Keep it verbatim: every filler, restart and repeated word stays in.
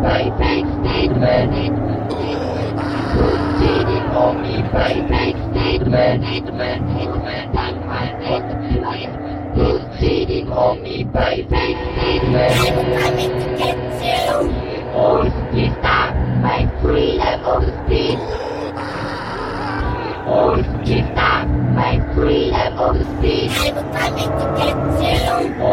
by big statement. Proceeding only by big statement. Proceeding only by big statement. Or stop my freedom of speech. Or stop my freedom of speech. I'm coming to get you.